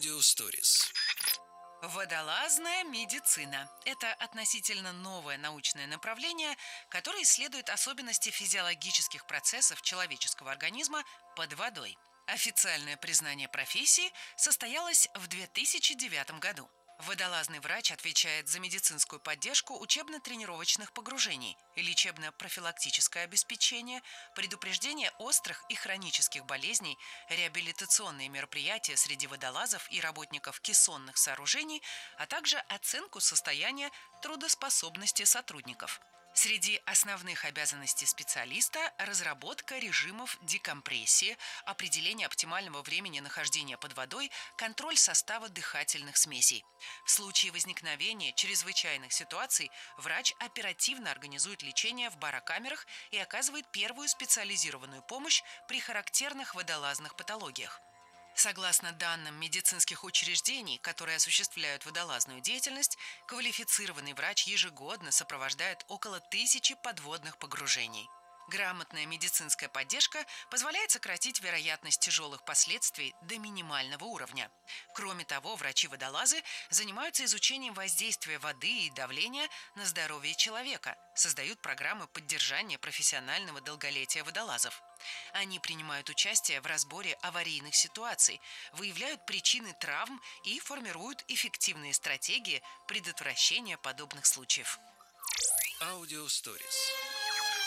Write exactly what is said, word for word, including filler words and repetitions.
Аудиосторис. Водолазная медицина – это относительно новое научное направление, которое исследует особенности физиологических процессов человеческого организма под водой. Официальное признание профессии состоялось в две тысячи девятом году. Водолазный врач отвечает за медицинскую поддержку учебно-тренировочных погружений, лечебно-профилактическое обеспечение, предупреждение острых и хронических болезней, реабилитационные мероприятия среди водолазов и работников кессонных сооружений, а также оценку состояния трудоспособности сотрудников. Среди основных обязанностей специалиста – разработка режимов декомпрессии, определение оптимального времени нахождения под водой, контроль состава дыхательных смесей. В случае возникновения чрезвычайных ситуаций врач оперативно организует лечение в барокамерах и оказывает первую специализированную помощь при характерных водолазных патологиях. Согласно данным медицинских учреждений, которые осуществляют водолазную деятельность, квалифицированный врач ежегодно сопровождает около тысячи подводных погружений. Грамотная медицинская поддержка позволяет сократить вероятность тяжелых последствий до минимального уровня. Кроме того, врачи-водолазы занимаются изучением воздействия воды и давления на здоровье человека, создают программы поддержания профессионального долголетия водолазов. Они принимают участие в разборе аварийных ситуаций, выявляют причины травм и формируют эффективные стратегии предотвращения подобных случаев. Аудиосторис.